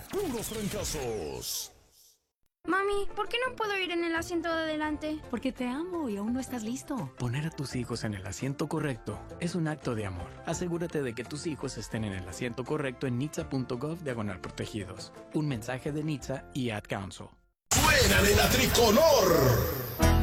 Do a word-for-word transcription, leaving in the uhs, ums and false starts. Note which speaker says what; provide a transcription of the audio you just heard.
Speaker 1: puros trancazos.
Speaker 2: Mami, ¿por qué no puedo ir en el asiento de adelante?
Speaker 3: Porque te amo y aún no estás listo. Poner a tus hijos en el asiento correcto es un acto de amor. Asegúrate de que tus hijos estén en el asiento correcto en nitsa.gov diagonal protegidos. Un mensaje de Nitsa y Ad Council.
Speaker 1: ¡Suena de la tricolor!